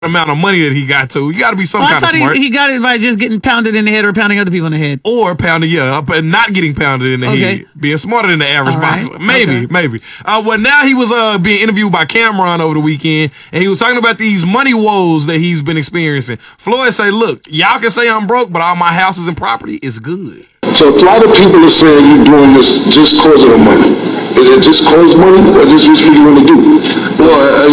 amount of money that he got to. You got to be some kind of smart. He got it by just getting pounded in the head or pounding other people in the head. Or pounding, and not getting pounded in the head. Being smarter than the average boxer. Maybe. Well, now he was being interviewed by Cameron over the weekend, and he was talking about these money woes that he's been experiencing. Floyd say, look, y'all can say I'm broke, but all my houses and property is good. So a lot of people are saying you're doing this just cause of the money. Is it just cause money, or just what you want to do? Well,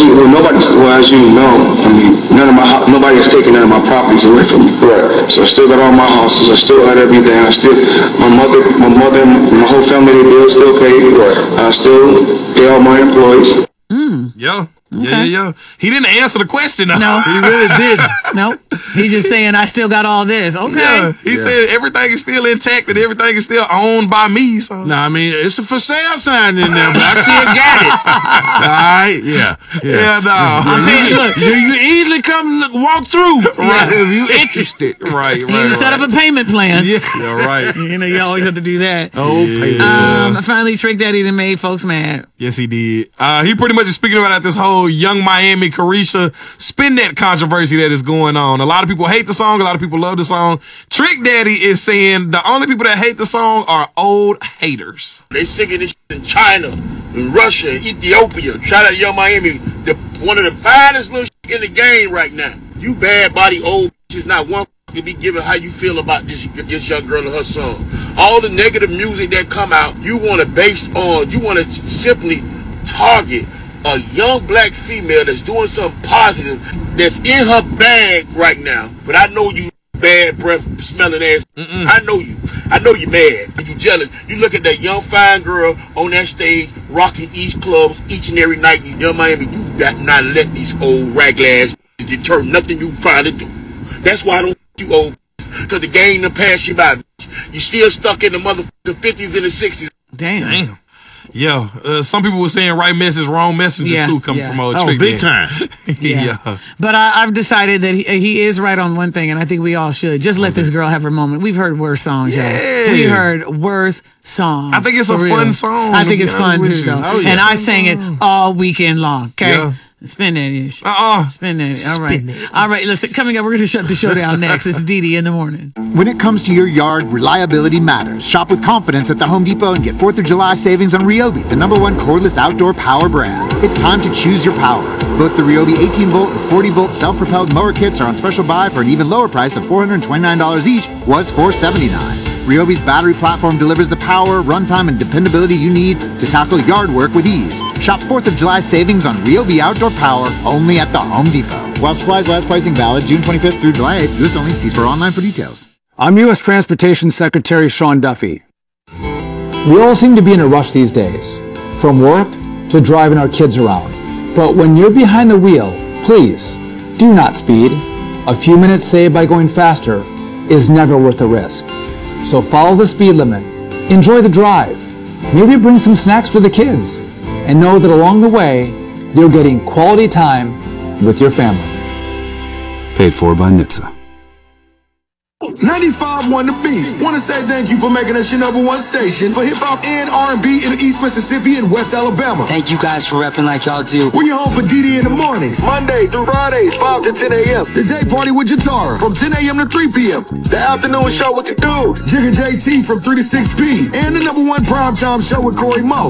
as you know, I mean, nobody has taken none of my properties away from me. Right. So I still got all my houses. I still got everything. My mother, and my whole family, their bills still paid. Right. I still pay all my employees. Yeah. Yeah. He didn't answer the question. No, he really didn't. Nope. He's just saying, I still got all this. Okay. Yeah. He said everything is still intact and everything is still owned by me. So. No, I mean, it's a for sale sign in there, but I still got it. All right? Yeah, no. I mean, look, you easily come walk through. Right. If you interested. Right. You set up a payment plan. Yeah, right. You always have to do that. Payment. Finally, Trick Daddy done made folks mad. Yes, he did. He pretty much is speaking about this whole Young Miami Carisha spin that controversy that is going on. A lot of people hate the song. A lot of people love the song. Trick Daddy is saying the only people that hate the song are old haters. They singing this in China, in Russia, Ethiopia. Shout out to Young Miami, one of the finest little in the game right now. You bad body old bitches, not one to be giving how you feel about this young girl and her song. All the negative music that come out, you want to simply target a young black female that's doing something positive, that's in her bag right now. But I know you bad breath smelling ass. I know you mad. You jealous. You look at that young fine girl on that stage rocking East clubs each and every night in Young Miami. You got not let these old ragla ass deter nothing you trying to do. That's why I don't you old, because the game done passed you by. You still stuck in the motherfucking 50s and the 60s. Damn. Yeah, some people were saying right message, wrong messenger too, coming from old Trick. Big time. Yeah. But I've decided that he is right on one thing, and I think we all should. Just let this girl have her moment. We've heard worse songs, y'all. We heard worse songs. I think it's a fun song. I think it's fun too, though. Oh, yeah. And I sang it all weekend long. Okay. Yeah. Spin that ish. Spin that. All right. Listen, coming up, we're going to shut the show down next. It's Dee in the morning. When it comes to your yard, reliability matters. Shop with confidence at the Home Depot and get 4th of July savings on Ryobi, the #1 cordless outdoor power brand. It's time to choose your power. Both the Ryobi 18-volt and 40-volt self-propelled mower kits are on special buy for an even lower price of $429 each, was $479. Ryobi's battery platform delivers the power, runtime, and dependability you need to tackle yard work with ease. Shop 4th of July savings on Ryobi outdoor power only at the Home Depot. While supplies last, pricing valid June 25th through July 8th. U.S. only. See store online for details. I'm U.S. Transportation Secretary Sean Duffy. We all seem to be in a rush these days, from work to driving our kids around. But when you're behind the wheel, please do not speed. A few minutes saved by going faster is never worth the risk. So follow the speed limit, enjoy the drive, maybe bring some snacks for the kids, and know that along the way, you're getting quality time with your family. Paid for by NHTSA. 95.1 The Beat. Want to say thank you for making us your #1 station for hip-hop and R&B in East Mississippi and West Alabama. Thank you guys for repping like y'all do. We're your home for Dee in the mornings, Monday through Fridays, 5 to 10 a.m. The day party with Jatara from 10 a.m. to 3 p.m. The afternoon show with the dude, Jigga JT from 3 to 6 p. And the #1 primetime show with Corey Mo.